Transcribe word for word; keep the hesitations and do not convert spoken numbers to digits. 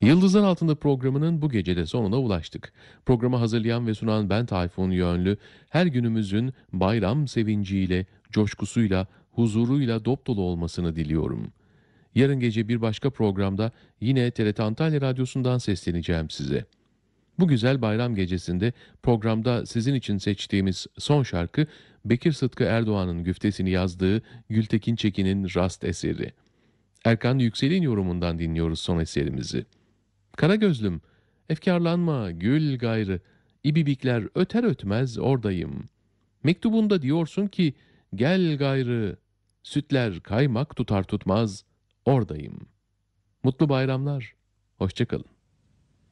Yıldızlar Altında programının bu gecede sonuna ulaştık. Programı hazırlayan ve sunan ben Tayfun Yönlü, her günümüzün bayram sevinciyle, coşkusuyla, huzuruyla dop dolu olmasını diliyorum. Yarın gece bir başka programda yine T R T Antalya Radyosu'ndan sesleneceğim size. Bu güzel bayram gecesinde programda sizin için seçtiğimiz son şarkı Bekir Sıtkı Erdoğan'ın güftesini yazdığı Gültekin Çekin'in Rast eseri. Erkan Yüksel'in yorumundan dinliyoruz son eserimizi. Karagözlüm, efkarlanma, gül gayrı, ibibikler öter ötmez oradayım. Mektubunda diyorsun ki, gel gayrı, sütler kaymak tutar tutmaz, oradayım. Mutlu bayramlar, hoşça kalın.